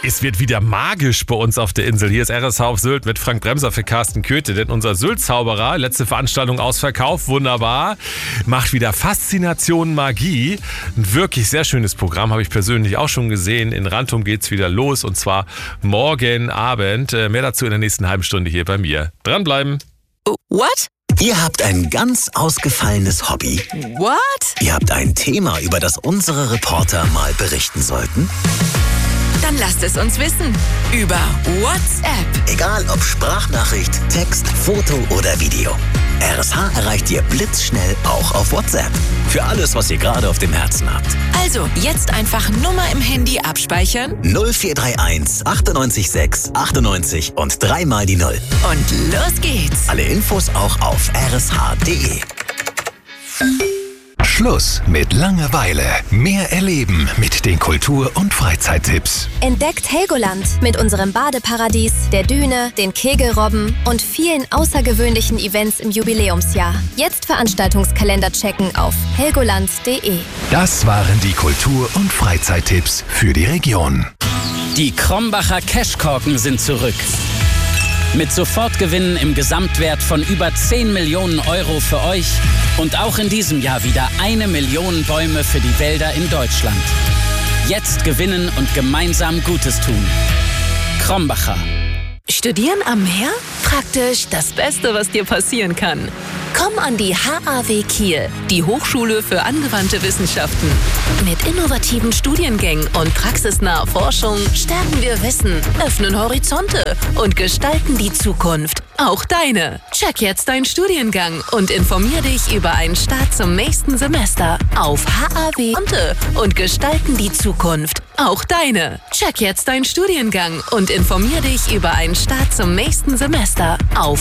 Es wird wieder magisch bei uns auf der Insel. Hier ist RSH auf Sylt mit Frank Bremser für Carsten Köthe. Denn unser Sylt-Zauberer, letzte Veranstaltung ausverkauft, wunderbar, macht wieder Faszination Magie. Ein wirklich sehr schönes Programm, habe ich persönlich auch schon gesehen. In Rantum geht's wieder los und zwar morgen Abend. Mehr dazu in der nächsten halben Stunde hier bei mir. Dranbleiben. What? Ihr habt ein ganz ausgefallenes Hobby. What? Ihr habt ein Thema, über das unsere Reporter mal berichten sollten. Dann lasst es uns wissen. Über WhatsApp. Egal ob Sprachnachricht, Text, Foto oder Video. RSH erreicht ihr blitzschnell auch auf WhatsApp. Für alles, was ihr gerade auf dem Herzen habt. Also, jetzt einfach Nummer im Handy abspeichern. 0431 98 6 98 und 3 mal die 0. Und los geht's. Alle Infos auch auf rsh.de. Schluss mit Langeweile. Mehr erleben mit den Kultur- und Freizeittipps. Entdeckt Helgoland mit unserem Badeparadies, der Düne, den Kegelrobben und vielen außergewöhnlichen Events im Jubiläumsjahr. Jetzt Veranstaltungskalender checken auf helgoland.de. Das waren die Kultur- und Freizeittipps für die Region. Die Krombacher Cashkorken sind zurück. Mit Sofortgewinnen im Gesamtwert von über 10 Millionen Euro für euch und auch in diesem Jahr wieder 1 Million Bäume für die Wälder in Deutschland. Jetzt gewinnen und gemeinsam Gutes tun. Krombacher. Studieren am Meer? Praktisch das Beste, was dir passieren kann. Komm an die HAW Kiel, die Hochschule für angewandte Wissenschaften. Mit innovativen Studiengängen und praxisnaher Forschung stärken wir Wissen, öffnen Horizonte und gestalten die Zukunft. Auch deine. Check jetzt deinen Studiengang und informier dich über einen Start zum nächsten Semester auf HAW und gestalten die Zukunft. Auch deine. Check jetzt deinen Studiengang und informier dich über einen Start zum nächsten Semester auf